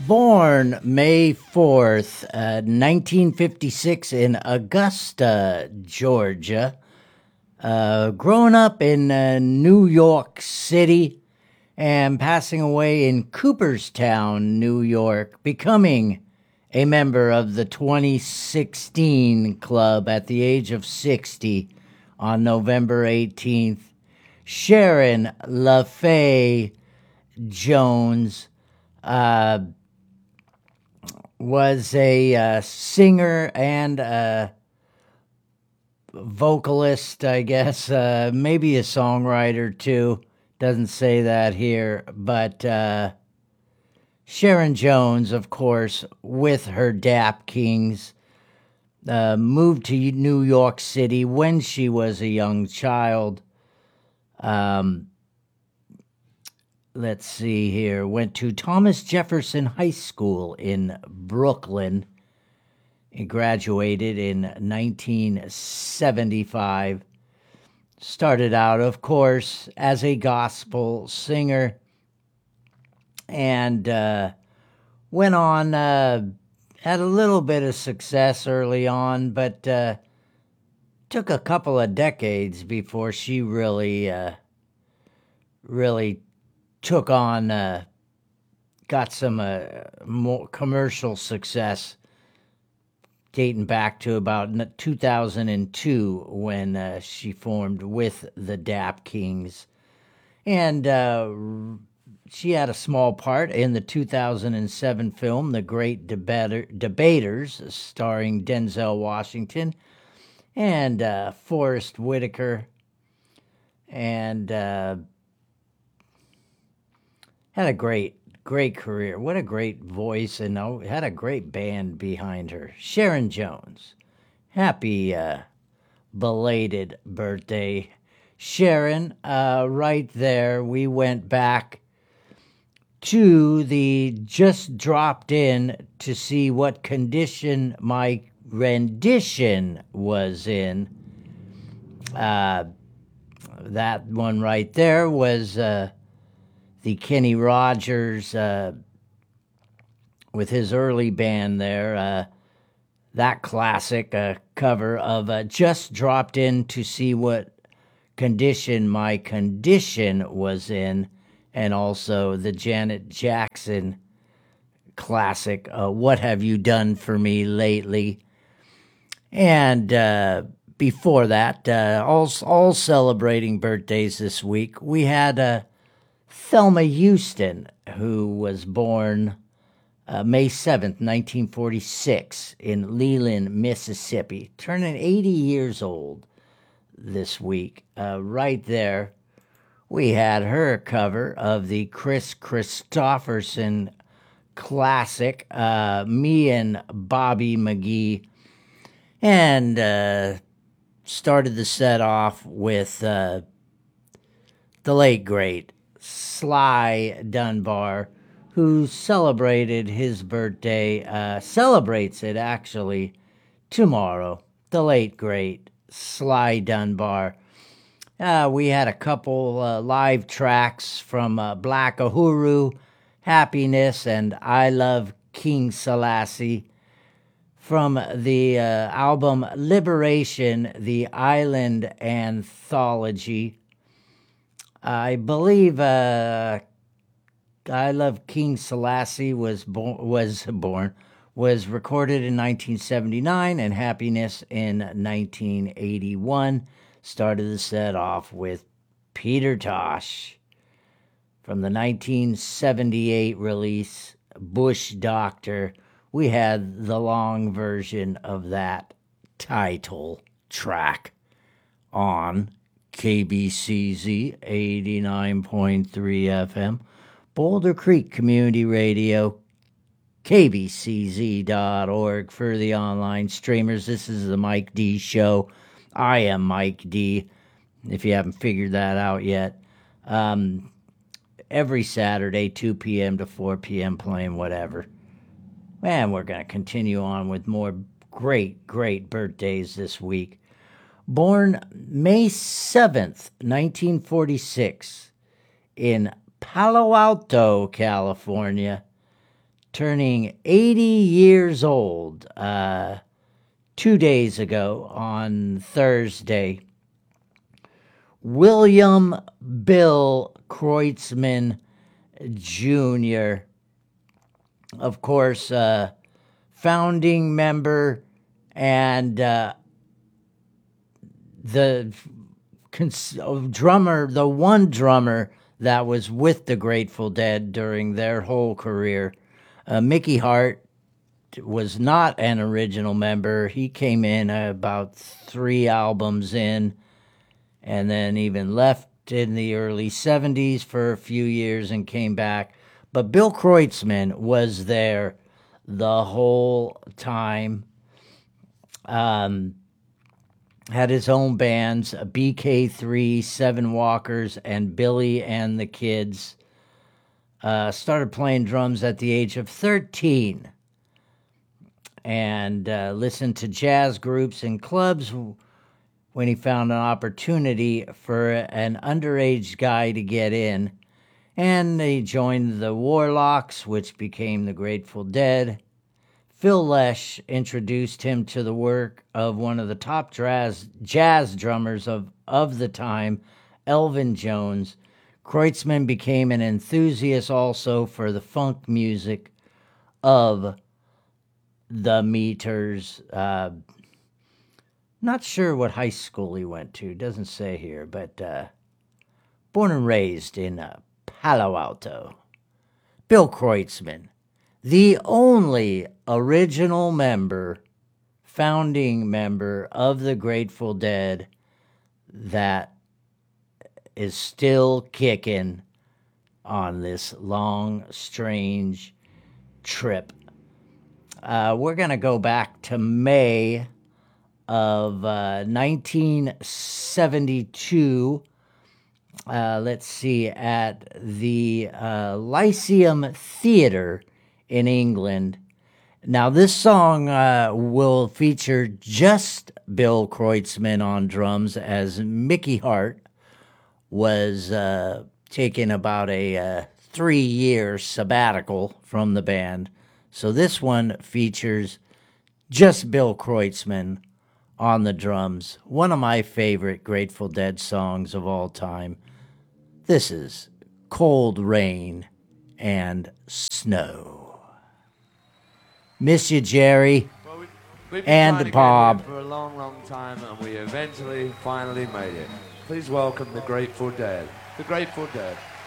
Born May 4th, 1956 in Augusta, Georgia. Growing up in New York City and passing away in Cooperstown, New York, becoming a member of the 2016 club at the age of 60 on November 18th. Sharon LaFay Jones was a singer and a vocalist, I guess, maybe a songwriter too. Doesn't say that here, but Sharon Jones, of course, with her Dap Kings, moved to New York City when she was a young child. Let's see here. Went to Thomas Jefferson High School in Brooklyn. He graduated in 1975. Started out, of course, as a gospel singer and went on, had a little bit of success early on, but took a couple of decades before she really took on, got some more commercial success, dating back to about 2002 when she formed with the Dap Kings. And she had a small part in the 2007 film, The Great Debaters, starring Denzel Washington and Forrest Whitaker. And had a great career. What a great voice, and had a great band behind her. Sharon Jones. Happy belated birthday, Sharon. Right there, we went back to the just dropped in to see what condition my rendition was in. That one right there was the Kenny Rogers with his early band there. That classic cover of Just Dropped In to See What Condition My Condition Was In, and also the Janet Jackson classic, What Have You Done For Me Lately? And before that, all celebrating birthdays this week, we had Thelma Houston, who was born May 7th, 1946, in Leland, Mississippi, turning 80 years old this week. Right there, we had her cover of the Chris Christopherson classic, Me and Bobby McGee, and started the set off with the late, great Sly Dunbar, who celebrated his birthday, celebrates it actually tomorrow. The late, great Sly Dunbar. We had a couple live tracks from Black Uhuru, Happiness, and I Love King Selassie from the album Liberation, the Island Anthology. I believe I Love King Selassie was recorded in 1979, and Happiness in 1981. Started the set off with Peter Tosh from the 1978 release, Bush Doctor. We had the long version of that title track on KBCZ 89.3 FM, Boulder Creek Community Radio, kbcz.org for the online streamers. This is the Mike D Show. I am Mike D, if you haven't figured that out yet. Every Saturday, 2 p.m. to 4 p.m., playing whatever. And we're going to continue on with more great birthdays this week. Born May 7th, 1946, in Palo Alto, California, turning 80 years old 2 days ago on Thursday. William Bill Kreutzmann Jr., of course, founding member and the drummer, the one drummer that was with the Grateful Dead during their whole career. Mickey Hart was not an original member. He came in about 3 albums in, and then even left in the early 70s for a few years and came back. But Bill Kreutzmann was there the whole time. Had his own bands, BK3, Seven Walkers, and Billy and the Kids. Started playing drums at the age of 13 and listened to jazz groups and clubs when he found an opportunity for an underage guy to get in. And he joined the Warlocks, which became the Grateful Dead. Phil Lesh introduced him to the work of one of the top jazz drummers of the time, Elvin Jones. Kreutzmann became an enthusiast also for the funk music of the Meters. Not sure what high school he went to, doesn't say here, but born and raised in Palo Alto. Bill Kreutzmann, the only original member, founding member of the Grateful Dead that is still kicking on this long, strange trip. We're going to go back to May of 1972. Let's see, at the Lyceum Theatre in England. Now, this song will feature just Bill Kreutzmann on drums, as Mickey Hart was taking about a 3-year sabbatical from the band. So this one features just Bill Kreutzmann on the drums. One of my favorite Grateful Dead songs of all time. This is Cold Rain and Snow. Miss you, Jerry. Well, we've been and trying to Bob. get here for a long, long time, and we eventually, finally made it. Please welcome the Grateful Dead. The Grateful Dead.